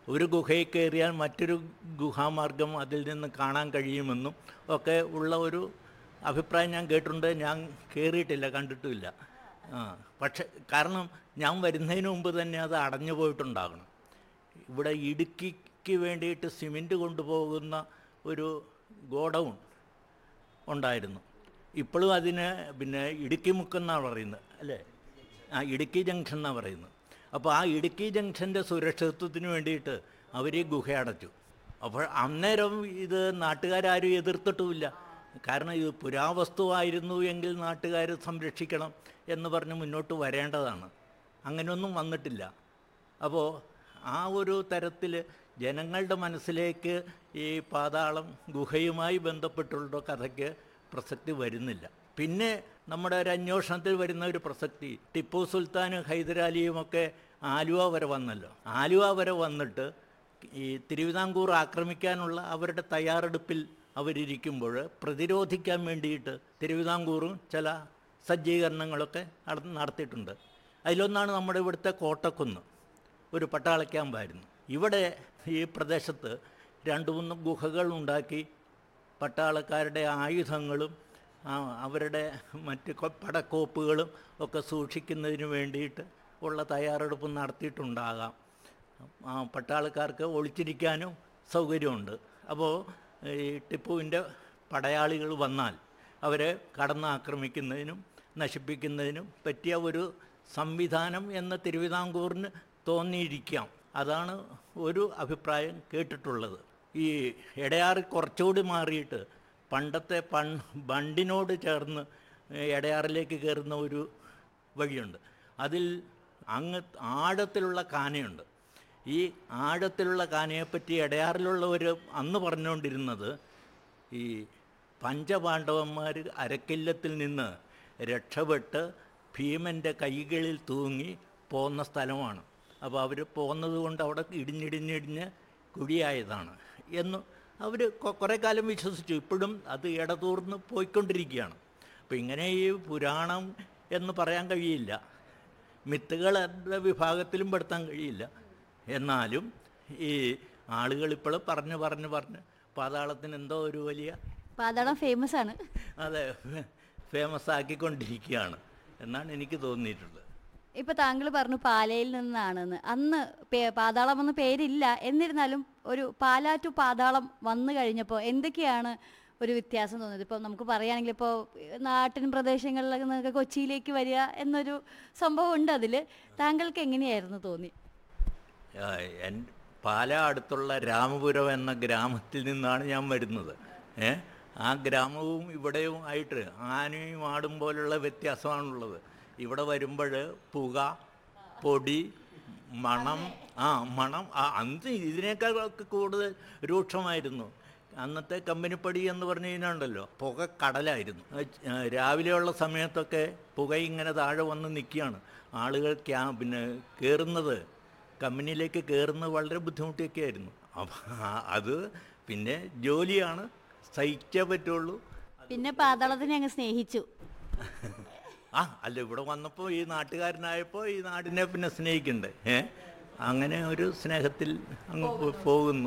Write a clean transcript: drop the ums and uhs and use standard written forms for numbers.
ഒരു ഗുഹയിൽ കയറിയാൽ മറ്റൊരു ഗുഹാമാർഗം അതിൽ നിന്ന് കാണാൻ കഴിയുമെന്നും ഒക്കെ ഉള്ള ഒരു അഭിപ്രായം ഞാൻ കേട്ടിട്ടുണ്ട്. ഞാൻ കയറിയിട്ടില്ല, കണ്ടിട്ടുമില്ല. പക്ഷെ കാരണം ഞാൻ വരുന്നതിന് മുമ്പ് തന്നെ അത് അടഞ്ഞു പോയിട്ടുണ്ടാകണം. ഇവിടെ ഇടുക്കിക്ക് വേണ്ടിയിട്ട് സിമൻറ്റ് കൊണ്ടുപോകുന്ന ഒരു ഗോഡൗൺ ഉണ്ടായിരുന്നു. ഇപ്പോഴും അതിന് പിന്നെ ഇടുക്കി മുക്കെന്നാണ് പറയുന്നത്, അല്ലേ? ഇടുക്കി ജംഗ്ഷൻ എന്നാണ് പറയുന്നത്. അപ്പോൾ ആ ഇടുക്കി ജംഗ്ഷൻ്റെ സുരക്ഷിതത്വത്തിന് വേണ്ടിയിട്ട് അവർ ഈ ഗുഹ അടച്ചു. അപ്പോൾ അന്നേരം ഇത് നാട്ടുകാരും എതിർത്തിട്ടുമില്ല. കാരണം ഇത് പുരാവസ്തുവായിരുന്നു എങ്കിൽ നാട്ടുകാർ സംരക്ഷിക്കണം എന്ന് പറഞ്ഞ് മുന്നോട്ട് വരേണ്ടതാണ്. അങ്ങനെയൊന്നും വന്നിട്ടില്ല. അപ്പോൾ ആ ഒരു തരത്തിൽ ജനങ്ങളുടെ മനസ്സിലേക്ക് ഈ പാതാളം ഗുഹയുമായി ബന്ധപ്പെട്ടുള്ള കഥയ്ക്ക് പ്രസക്തി വരുന്നില്ല. പിന്നെ നമ്മുടെ ഒരു അന്വേഷണത്തിൽ വരുന്ന ഒരു പ്രസക്തി, ടിപ്പു സുൽത്താനും ഹൈദരാലിയുമൊക്കെ ആലുവ വരെ വന്നല്ലോ. ആലുവ വരെ വന്നിട്ട് ഈ തിരുവിതാംകൂർ ആക്രമിക്കാനുള്ള അവരുടെ തയ്യാറെടുപ്പിൽ അവരിയ്ക്കുമ്പോൾ പ്രതിരോധിക്കാൻ വേണ്ടിയിട്ട് തിരുവിതാംകൂറും ചില സജ്ജീകരണങ്ങളൊക്കെ നടത്തിയിട്ടുണ്ട്. അതിലൊന്നാണ് നമ്മുടെ ഇവിടുത്തെ കോട്ടക്കുന്ന്, ഒരു പട്ടാള ക്യാമ്പായിരുന്നു. ഇവിടെ ഈ പ്രദേശത്ത് 2-3 ഗുഹകൾ ഉണ്ടാക്കി പട്ടാളക്കാരുടെ ആയുധങ്ങളും അവരുടെ മറ്റ് പടക്കോപ്പുകളും ഒക്കെ സൂക്ഷിക്കുന്നതിന് വേണ്ടിയിട്ട് ഉള്ള തയ്യാറെടുപ്പ് നടത്തിയിട്ടുണ്ടാകാം. പട്ടാളക്കാർക്ക് ഒളിച്ചിരിക്കാനും സൗകര്യമുണ്ട്. അപ്പോൾ ഈ ടിപ്പുവിൻ്റെ പടയാളികൾ വന്നാൽ അവരെ കടന്നാക്രമിക്കുന്നതിനും നശിപ്പിക്കുന്നതിനും പറ്റിയ ഒരു സംവിധാനം എന്ന് തിരുവിതാംകൂറിന് തോന്നിയിരിക്കാം. അതാണ് ഒരു അഭിപ്രായം കേട്ടിട്ടുള്ളത്. ഈ എടയാറ് കുറച്ചുകൂടി മാറിയിട്ട് പണ്ടത്തെ ബണ്ടിനോട് ചേർന്ന് എടയാറിലേക്ക് കയറുന്ന ഒരു വഴിയുണ്ട്. അതിൽ അങ്ങ് ആഴത്തിലുള്ള കാനയുണ്ട്. ഈ ആഴത്തിലുള്ള കാനയെപ്പറ്റി എടയാറിലുള്ളവർ അന്ന് പറഞ്ഞുകൊണ്ടിരുന്നത് ഈ പഞ്ചപാണ്ഡവന്മാർ അരക്കില്ലത്തിൽ നിന്ന് രക്ഷപ്പെട്ട് ഭീമൻ്റെ കൈകളിൽ തൂങ്ങി പോകുന്ന സ്ഥലമാണ്. അപ്പോൾ അവർ പോകുന്നത് കൊണ്ട് അവിടെ ഇടിഞ്ഞിടിഞ്ഞിടിഞ്ഞ് കുഴിയായതാണ് എന്ന് അവർ കുറേ കാലം വിശ്വസിച്ചു. ഇപ്പോഴും അത് ഇടതൂർന്ന് പോയിക്കൊണ്ടിരിക്കുകയാണ്. അപ്പോൾ ഇങ്ങനെ ഈ പുരാണം എന്ന് പറയാൻ കഴിയില്ല, മിത്തുകളുടെ വിഭാഗത്തിലും പെടുത്താൻ കഴിയില്ല. എന്നാലും ഈ ആളുകൾ ഇപ്പോൾ പറഞ്ഞ് പാതാളത്തിന് എന്തോ ഒരു വലിയ പാതാളം ഫേമസ് ആണ്. അതെ, ഫേമസ് ആക്കിക്കൊണ്ടിരിക്കുകയാണ് എന്നാണ് എനിക്ക് തോന്നിയിട്ടുള്ളത്. ഇപ്പം താങ്കൾ പറഞ്ഞു പാലയിൽ നിന്നാണെന്ന്. അന്ന് പാതാളം എന്ന പേരില്ല, എന്നിരുന്നാലും ഒരു പാലാ ടു പാതാളം വന്നു കഴിഞ്ഞപ്പോൾ എന്തൊക്കെയാണ് ഒരു വ്യത്യാസം തോന്നിയത്? ഇപ്പോൾ നമുക്ക് പറയുകയാണെങ്കിൽ ഇപ്പോൾ നാട്ടിൻ പ്രദേശങ്ങളിൽ നിന്നൊക്കെ കൊച്ചിയിലേക്ക് വരിക എന്നൊരു സംഭവം ഉണ്ട്. അതിൽ താങ്കൾക്ക് എങ്ങനെയായിരുന്നു തോന്നി? പാലാ അടുത്തുള്ള രാമപുരം എന്ന ഗ്രാമത്തിൽ നിന്നാണ് ഞാൻ വരുന്നത്. ആ ഗ്രാമവും ഇവിടെയും ആയിട്ട് ആനയും ആടും പോലുള്ള വ്യത്യാസമാണുള്ളത്. ഇവിടെ വരുമ്പോൾ പുക, പൊടി, മണം അന്ന് ഇതിനേക്കാളൊക്കെ കൂടുതൽ രൂക്ഷമായിരുന്നു. അന്നത്തെ കമ്പനിപ്പടി എന്ന് പറഞ്ഞു കഴിഞ്ഞാൽ പുക കടലായിരുന്നു. രാവിലെയുള്ള സമയത്തൊക്കെ പുക ഇങ്ങനെ താഴെ വന്ന് നിൽക്കുകയാണ്. ആളുകൾ കയറുന്നത്, കമ്പനിയിലേക്ക് കയറുന്നത് വളരെ ബുദ്ധിമുട്ടൊക്കെ ആയിരുന്നു. അപ്പം അത് പിന്നെ ജോലിയാണ്, സഹിച്ചേ പറ്റുള്ളൂ. പിന്നെ പാതാളത്തിനെ അങ്ങ് സ്നേഹിച്ചു. അല്ല, ഇവിടെ വന്നപ്പോൾ ഈ നാട്ടുകാരനായപ്പോൾ ഈ നാടിനെ പിന്നെ സ്നേഹിക്കണ്ടേ? അങ്ങനെ ഒരു സ്നേഹത്തിൽ അങ്ങ് പോകുന്നു.